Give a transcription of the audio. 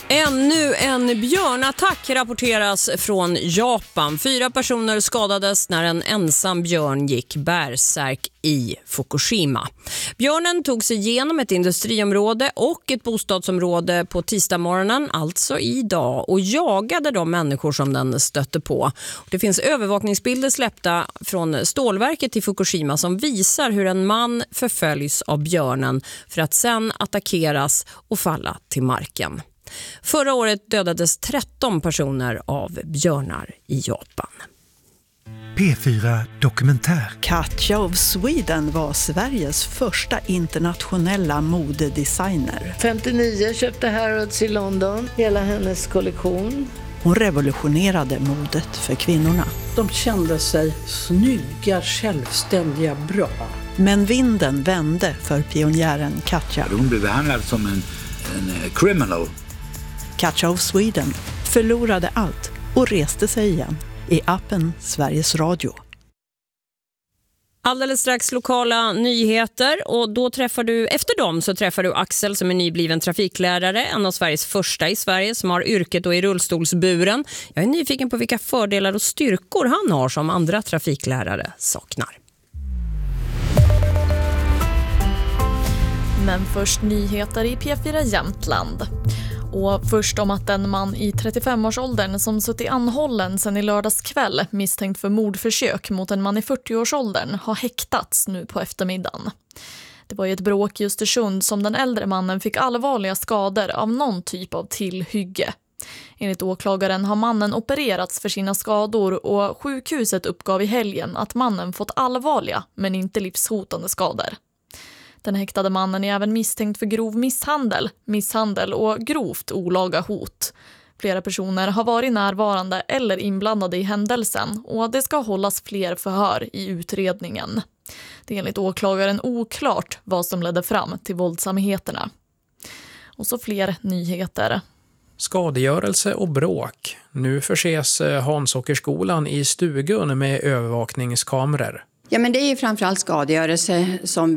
Ännu en björnattack rapporteras från Japan. 4 personer skadades när en ensam björn gick bärsärk i Fukushima. Björnen tog sig igenom ett industriområde och ett bostadsområde på tisdagsmorgonen, alltså idag, och jagade de människor som den stötte på. Det finns övervakningsbilder släppta från stålverket i Fukushima som visar hur en man förföljs av björnen för att sedan attackeras och falla till marken. Förra året dödades 13 personer av björnar i Japan. P4 Dokumentär. Katja of Sweden var Sveriges första internationella modedesigner. 59 köpte Harrods i London, hela hennes kollektion. Hon revolutionerade modet för kvinnorna. De kände sig snygga, självständiga, bra. Men vinden vände för pionjären Katja. Hon blev behandlad som en criminal. Katja of Sweden förlorade allt och reste sig igen i appen Sveriges Radio. Alldeles strax lokala nyheter, och då efter dem så träffar du Axel som är nybliven trafiklärare, en av Sveriges första i Sverige som har yrket och i rullstolsburen. Jag är nyfiken på vilka fördelar och styrkor han har som andra trafiklärare saknar. Men först nyheter i P4 Jämtland. Och först om att en man i 35-årsåldern som suttit anhållen sedan i lördags kväll misstänkt för mordförsök mot en man i 40-årsåldern har häktats nu på eftermiddagen. Det var i ett bråk i Östersund som den äldre mannen fick allvarliga skador av någon typ av tillhygge. Enligt åklagaren har mannen opererats för sina skador och sjukhuset uppgav i helgen att mannen fått allvarliga men inte livshotande skador. Den häktade mannen är även misstänkt för grov misshandel och grovt olaga hot. Flera personer har varit närvarande eller inblandade i händelsen och det ska hållas fler förhör i utredningen. Det är enligt åklagaren oklart vad som ledde fram till våldsamheterna. Och så fler nyheter. Skadegörelse och bråk. Nu förses Hansåkerskolan i Stugun med övervakningskameror. Ja, men det är ju framförallt skadegörelse som